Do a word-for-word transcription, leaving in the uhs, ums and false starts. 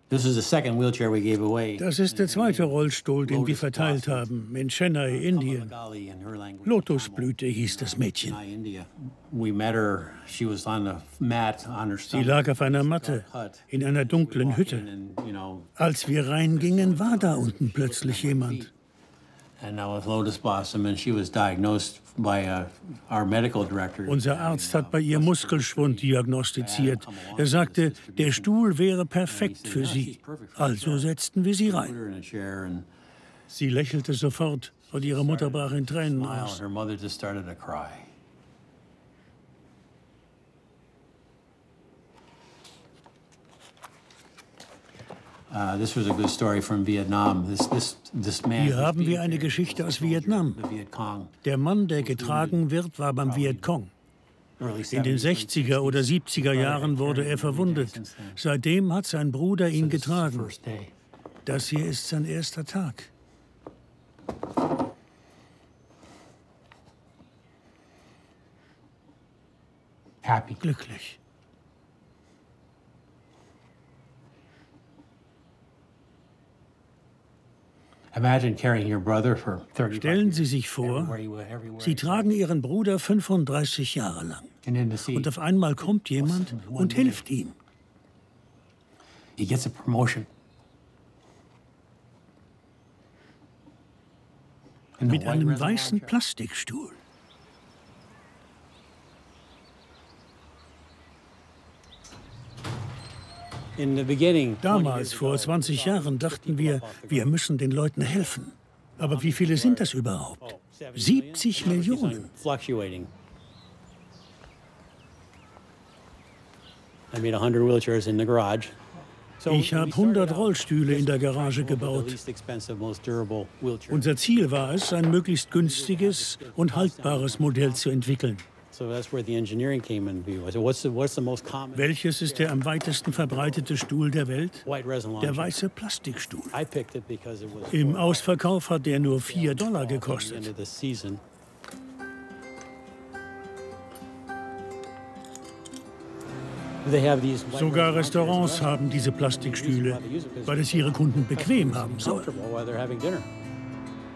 Das ist der zweite Rollstuhl, den wir verteilt haben, in Chennai, Indien. Lotusblüte hieß das Mädchen. Sie lag auf einer Matte in einer dunklen Hütte. Als wir reingingen, war da unten plötzlich jemand. Unser Arzt hat bei ihr Muskelschwund diagnostiziert. Er sagte, der Stuhl wäre perfekt für sie. Also setzten wir sie rein. Sie lächelte sofort und ihre Mutter brach in Tränen aus. Hier haben wir eine Geschichte aus Vietnam. Der Mann, der getragen wird, war beim Vietcong. In den sechziger oder siebziger Jahren wurde er verwundet. Seitdem hat sein Bruder ihn getragen. Das hier ist sein erster Tag. Glücklich. Stellen Sie sich vor, Sie tragen Ihren Bruder fünfunddreißig Jahre lang. Und auf einmal kommt jemand und hilft ihm. Mit einem weißen Plastikstuhl. Damals, vor zwanzig Jahren, dachten wir, wir müssen den Leuten helfen. Aber wie viele sind das überhaupt? siebzig Millionen. Ich habe hundert Rollstühle in der Garage gebaut. Unser Ziel war es, ein möglichst günstiges und haltbares Modell zu entwickeln. Welches ist der am weitesten verbreitete Stuhl der Welt? Der weiße Plastikstuhl. Im Ausverkauf hat der nur vier Dollar gekostet. Sogar Restaurants haben diese Plastikstühle, weil es ihre Kunden bequem haben soll.